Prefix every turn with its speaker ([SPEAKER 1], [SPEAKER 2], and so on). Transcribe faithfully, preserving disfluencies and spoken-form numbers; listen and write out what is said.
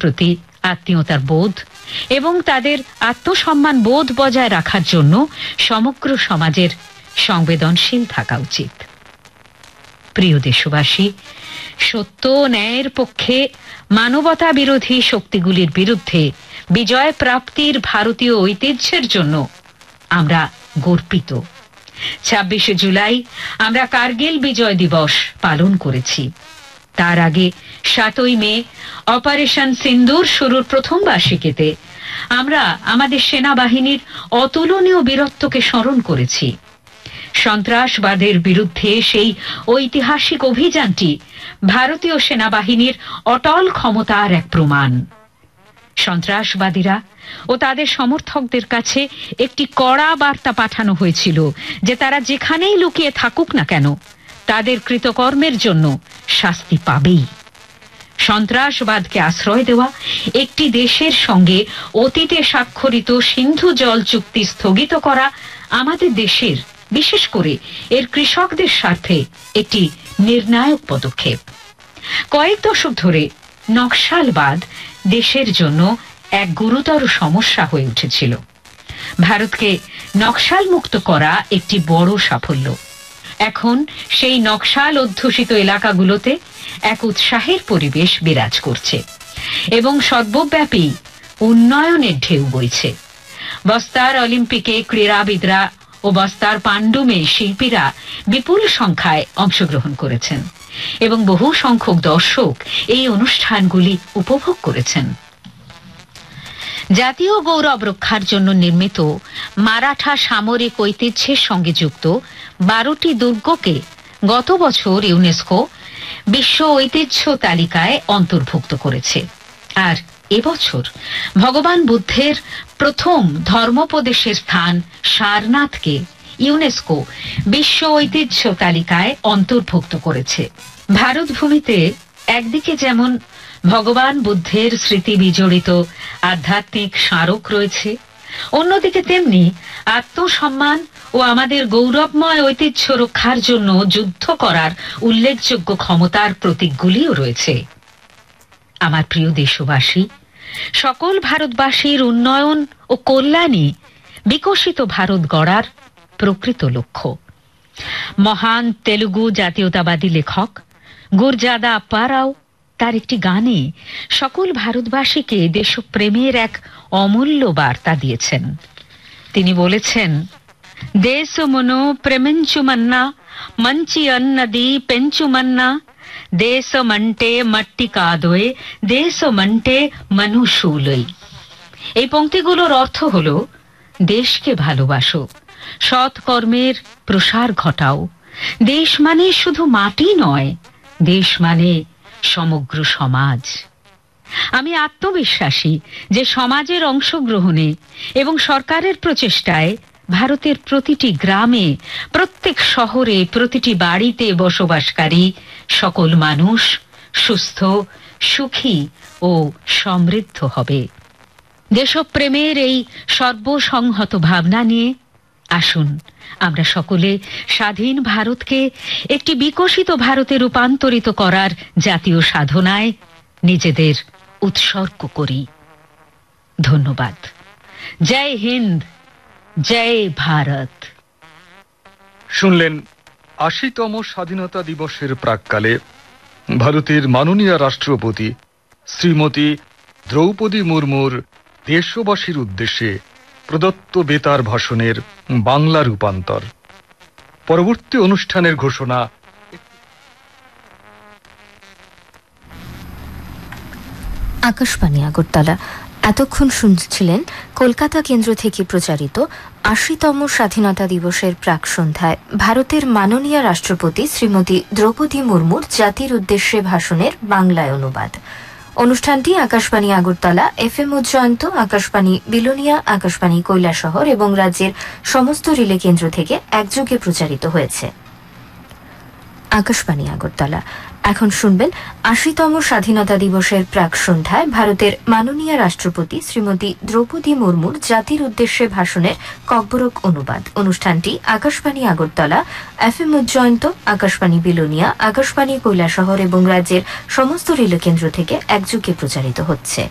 [SPEAKER 1] প্রতি আত্মীয়তার বোধ এবং তাদের আত্মসম্মান বোধ বজায় রাখার জন্য সমগ্র সমাজের সংবেদনশীল থাকা উচিত। প্রিয় দেশবাসী, সত্য ন্যায়ের পক্ষে মানবতা বিরোধী শক্তিগুলির বিরুদ্ধে বিজয় প্রাপ্তির ভারতীয় ঐতিহ্যের জন্য আমরা গর্বিত। ছাব্বিশে জুলাই আমরা কার্গিল বিজয় দিবস পালন করেছি। তার আগে সাতই মে অপারেশন সিন্দুর শুরুর প্রথম বার্ষিকীতে আমরা আমাদের সেনাবাহিনীর অতুলনীয় বীরত্বকে স্মরণ করেছি। সন্ত্রাসবাদের বিরুদ্ধে সেই ঐতিহাসিক অভিযানটি ভারতীয় সেনাবাহিনীর অটল ক্ষমতার এক প্রমাণ। সন্ত্রাসবাদীরা ও তাদের সমর্থকদের কাছে একটি কড়া বার্তা পাঠানো হয়েছিল যে তারা যেখানেই লুকিয়ে থাকুক না কেন তাদের কৃতকর্মের জন্য শাস্তি পাবেই। সন্ত্রাসবাদকে আশ্রয় দেওয়া একটি দেশের সঙ্গে অতীতে স্বাক্ষরিত সিন্ধু জল চুক্তি স্থগিত করা আমাদের দেশের, বিশেষ করে এর কৃষকদের স্বার্থে একটি নির্ণায়ক পদক্ষেপ। কয়েক দশক ধরে নকশালবাদ দেশের জন্য এক গুরুতর সমস্যা হয়ে উঠেছিল। ভারতকে নকশাল মুক্ত করা একটি বড় সাফল্য। এখন সেই নকশাল অধ্যুষিত এলাকাগুলোতে এক উৎসাহের পরিবেশ বিরাজ করছে এবং সর্বব্যাপী উন্নয়নের ঢেউ বইছে। বস্তার অলিম্পিকে ক্রীড়াবিদরা ও বস্তার পাণ্ডুমে শিল্পীরা বিপুল সংখ্যায় অংশগ্রহণ করেছেন এবং বহু সংখ্যক দর্শক এই অনুষ্ঠানগুলি উপভোগ করেছেন। জাতীয় গৌরব রক্ষার জন্য নির্মিত মারাঠা সামরিক ঐতিহ্যের সঙ্গে যুক্ত বারোটি দুর্গকে গত বছর ইউনেস্কো বিশ্ব ঐতিহ্য তালিকায় অন্তর্ভুক্ত করেছে। আর এবছর ভগবান বুদ্ধের প্রথম ধর্মোপদেশের স্থান সারনাথকে ইউনেস্কো বিশ্ব ঐতিহ্য তালিকায় অন্তর্ভুক্ত করেছে। ভারত ভূমিতে একদিকে যেমন ভগবান বুদ্ধের স্মৃতি বিজড়িত আধ্যাত্মিক স্মারক রয়েছে, অন্যদিকে তেমনি আত্মসম্মান ও আমাদের গৌরবময় ঐতিহ্য রক্ষার জন্য যুদ্ধ করার উল্লেখযোগ্য ক্ষমতার প্রতীকগুলিও রয়েছে। আমার প্রিয় দেশবাসী, সকল ভারতবাসীর উন্নয়ন ও কল্যাণই বিকশিত ভারত গড়ার প্রকৃত লক্ষ্য। মহান তেলুগু জাতীয়তাবাদী লেখক গুরজাদা আপ্পারাও তার একটি গানে সকল ভারতবাসীকে দেশপ্রেমের এক অমূল্য বার্তা দিয়েছেন। তিনি বলেছেন, দেশ মনো প্রেমেঞ্চুমন্না మంచి అన్నది పెంచుమన్నా దేశమంటే మట్టి కాదోయ్ দেশమంటే মনুষ্যুলই। এই পংক্তিগুলোর অর্থ হলো, দেশকে ভালোবাসো, সৎ কর্মের প্রসার ঘটাও। দেশ মানে শুধু মাটি নয়, দেশ মানে সমগ্র সমাজ। আমি আত্মবিশ্বাসী যে সমাজের অংশগ্রহণে এবং সরকারের প্রচেষ্টায় ভারতের প্রতিটি গ্রামে, প্রত্যেক শহরে, প্রতিটি বাড়িতে বসবাসকারী সকল মানুষ সুস্থ, সুখী ও সমৃদ্ধ হবে। দেশপ্রেমের এই সর্বসংহত ভাবনা নিয়ে আসুন আমরা সকলে স্বাধীন ভারতকে একটি বিকশিত ভারতে রূপান্তরিত করার জাতীয় সাধনায় নিজেদের উৎসর্গ করি। ধন্যবাদ। জয় হিন্দ, জয় ভারত।
[SPEAKER 2] শুনলেন আশিতম স্বাধীনতা দিবসের প্রাক্কালে ভারতের মাননীয় রাষ্ট্রপতি শ্রীমতী দ্রৌপদী মুর্মুর দেশবাসীর উদ্দেশ্যে প্রদত্ত বেতার ভাষণের বাংলা রূপান্তর। পরবর্তী অনুষ্ঠানের ঘোষণা।
[SPEAKER 3] আকাশবাণী আগরতলা। এতক্ষণ শুনছিলেন কলকাতা কেন্দ্র থেকে প্রচারিত আশিতম স্বাধীনতা দিবসের প্রাক সন্ধ্যায় ভারতের মাননীয় রাষ্ট্রপতি শ্রীমতী দ্রৌপদী মুর্মুর জাতির উদ্দেশ্যে ভাষণের বাংলায় অনুবাদ। অনুষ্ঠানটি আকাশবাণী আগরতলা, এফ এম উজ্জয়ন্ত, আকাশবাণী বিলোনিয়া, আকাশবাণী কৈলাসহর এবং রাজ্যের সমস্ত রিলে কেন্দ্র থেকে একযোগে প্রচারিত হয়েছে। আকাশবাণী আগরতলা। এখন শুনবেন আশিতম স্বাধীনতা দিবসের প্রাক সন্ধ্যায় ভারতের মাননীয় রাষ্ট্রপতি শ্রীমতী দ্রৌপদী মুর্মুর জাতির উদ্দেশ্যে ভাষণের ককবরক অনুবাদ। অনুষ্ঠানটি আকাশবাণী আগরতলা, এফ এম উজ্জয়ন্ত, আকাশবাণী বিলোনিয়া, আকাশবাণী কৈলাসহর এবং রাজ্যের সমস্ত রিলে কেন্দ্র থেকে একযোগে প্রচারিত হচ্ছে।